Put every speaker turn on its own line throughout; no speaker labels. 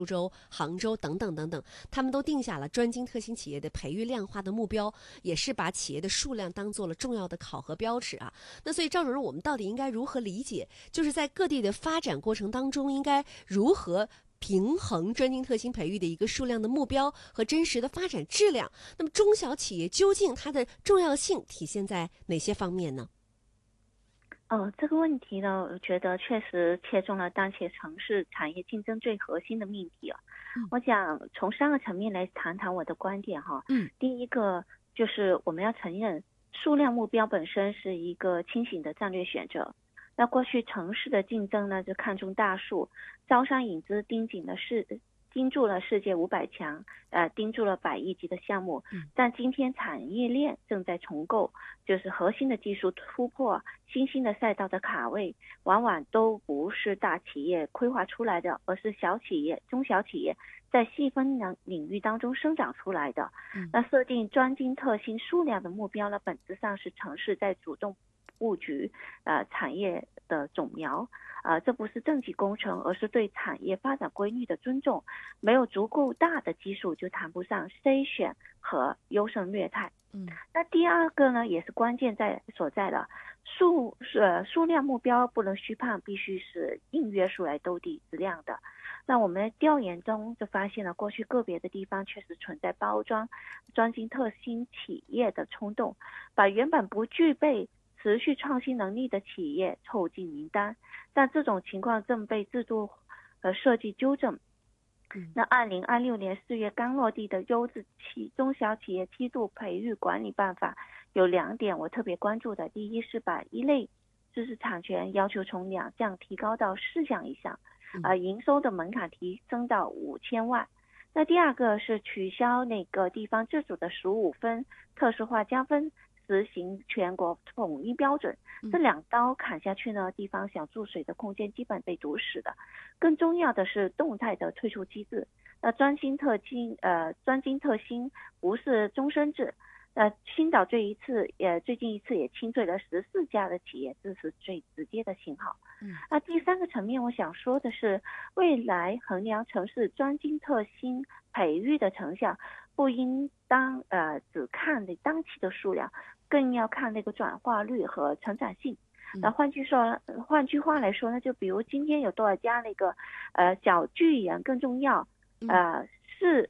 苏州、杭州等等等等，他们都定下了专精特新企业的培育量化的目标，也是把企业的数量当做了重要的考核标尺啊。那所以赵主任，我们到底应该如何理解，就是在各地的发展过程当中，应该如何平衡专精特新培育的一个数量的目标和真实的发展质量？那么中小企业究竟它的重要性体现在哪些方面呢？
这个问题呢，我觉得确实切中了当前城市产业竞争最核心的命题啊。我想从3个层面来谈谈我的观点哈。第一个就是我们要承认，数量目标本身是一个清醒的战略选择。那过去城市的竞争呢，就看重大数，招商引资盯住了世界500强，盯住了100亿级的项目。但今天产业链正在重构，就是核心的技术突破、新兴的赛道的卡位，往往都不是大企业规划出来的，而是小企业、中小企业在细分领域当中生长出来的。那设定专精特新数量的目标呢，本质上是城市在主动布局产业的种苗。这不是政绩工程，而是对产业发展规律的尊重。没有足够大的基数，就谈不上筛选和优胜劣汰。那第二个呢，也是关键所在的，数量目标不能虚胖，必须是硬约出来兜底质量的。那我们调研中就发现了，过去个别的地方确实存在包装专精特新企业的冲动，把原本不具备持续创新能力的企业凑进名单，但这种情况正被制度和设计纠正。那2026年4月刚落地的优质中小企业梯度培育管理办法有2点我特别关注的。第一是把一类知识产权要求从2项提高到4项以上，营收的门槛提升到5000万。那第二个是取消那个地方自主的15分特殊化加分，实行全国统一标准。这2刀砍下去呢，地方想注水的空间基本被堵死的。更重要的是动态的退出机制。那专精特新不是终身制。青岛最近一次也清退了14家的企业，这是最直接的信号。那第3个层面，我想说的是，未来衡量城市专精特新培育的成效，不应只看那当期的数量，更要看那个转化率和成长性。那换句话来说呢，就比如今天有多少家那个小巨人更重要，是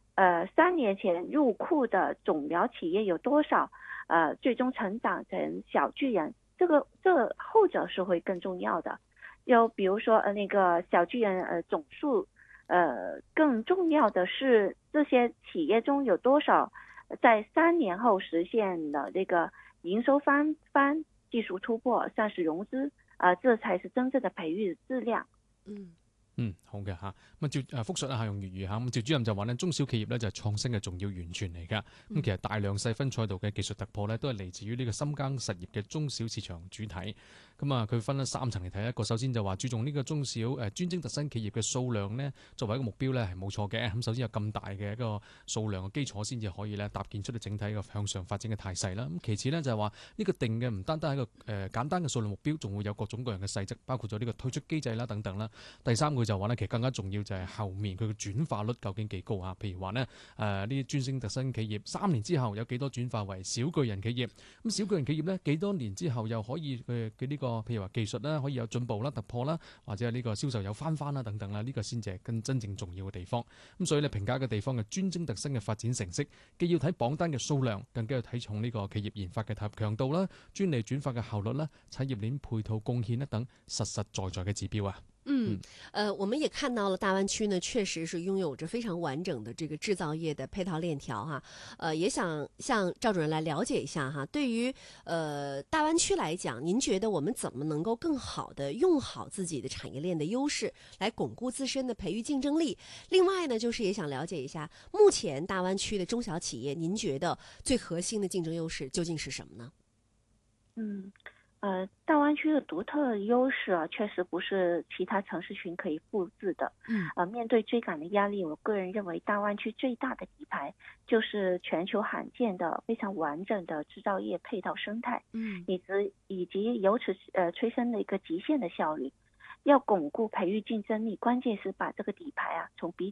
3年前入库的种苗企业有多少最终成长成小巨人，这后者是会更重要的。又比如说那个小巨人总数，更重要的是这些企业中有多少在3年后实现了那个营收翻番、技术突破、上市融资，这才是真正的培育质量。
好嘅嚇，咁複述一下用粵語嚇。咁趙主任就話咧，中小企業咧就係創新嘅重要源泉嚟㗎。咁其實大量細分賽道嘅技術突破咧，都係嚟自於呢個深耕實業嘅中小市場主體。咁佢分咗3層嚟睇。一個首先就話注重呢個中小專精特新企業嘅數量咧，作為一個目標咧係冇錯嘅。咁首先有咁大嘅一個數量嘅基礎，先至可以咧搭建出嚟整體一個向上發展嘅態勢啦。咁其次咧就係話呢個定嘅唔單單係一個簡單嘅數量目標，仲會有各種各樣嘅細則，包括咗呢個退出機制啦等等啦。第3個就話咧，其實更加重要就係後面佢嘅轉化率究竟幾高啊？譬如話呢啲專精特新企業3年之後有幾多轉化為小巨人企業？咁小巨人企業呢，幾多年之後又可以嘅呢個譬如話技術啦可以有進步啦、突破啦，或者係呢個銷售有翻啦等等啦，呢個先至係更真正重要嘅地方。咁所以咧評價嘅地方嘅專精特新嘅發展成績，既要睇榜單嘅數量，更加要睇重呢個企業研發嘅投入強度啦、專利轉化嘅效率啦、產業鏈配套貢獻啦等實實在在嘅指標啊。
我们也看到了大湾区呢，确实是拥有着非常完整的这个制造业的配套链条哈。也想向赵主任来了解一下哈，对于大湾区来讲，您觉得我们怎么能够更好的用好自己的产业链的优势，来巩固自身的培育竞争力？另外呢，就是也想了解一下，目前大湾区的中小企业，您觉得最核心的竞争优势究竟是什么呢？
大湾区的独特优势确实不是其他城市群可以复制的。面对追赶的压力，我个人认为大湾区最大的底牌就是全球罕见的非常完整的制造业配套生态，以及由此催生的一个极限的效率。 要巩固培育竞争力，关键是把这个底牌啊从彼